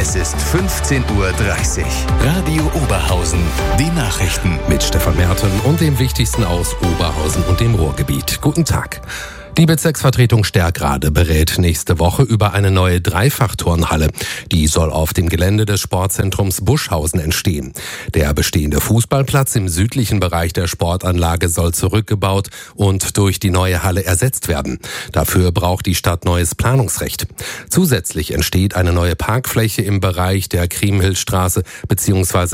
Es ist 15:30 Uhr. Radio Oberhausen. Die Nachrichten mit Stefan Merten und dem Wichtigsten aus Oberhausen und dem Ruhrgebiet. Guten Tag. Die Bezirksvertretung Stärkrade berät nächste Woche über eine neue Dreifachturnhalle. Die soll auf dem Gelände des Sportzentrums Buschhausen entstehen. Der bestehende Fußballplatz im südlichen Bereich der Sportanlage soll zurückgebaut und durch die neue Halle ersetzt werden. Dafür braucht die Stadt neues Planungsrecht. Zusätzlich entsteht eine neue Parkfläche im Bereich der Kriemhildstraße bzw.